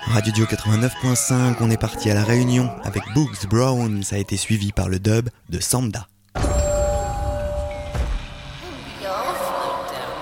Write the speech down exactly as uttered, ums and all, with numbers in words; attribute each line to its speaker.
Speaker 1: Radio Dio quatre-vingt-neuf point cinq, on est parti à La Réunion avec Boogs Brown, ça a été suivi par le dub de Sanda.